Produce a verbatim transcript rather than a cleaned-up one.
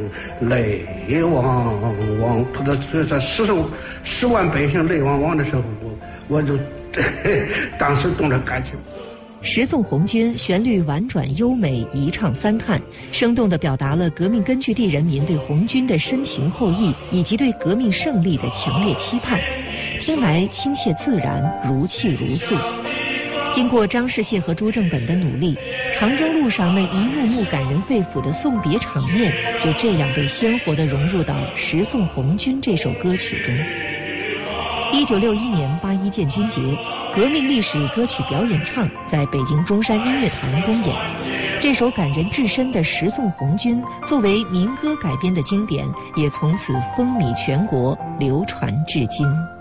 泪汪汪，他的所以说十十万百姓泪汪汪的时候，我我就当时动了感情。 十送红军旋律婉转优美，一唱三叹，生动地表达了革命根据地人民对红军的深情厚谊以及对革命胜利的强烈期盼，听来亲切自然，如泣如诉。经过张世燮和朱正本的努力，长征路上那一幕幕感人肺腑的送别场面就这样被鲜活地融入到《十送红军》这首歌曲中。一九六一年八一建军节，革命历史歌曲表演唱在北京中山音乐坛公演。这首感人至深的《十送红军》作为民歌改编的经典，也从此风靡全国，流传至今。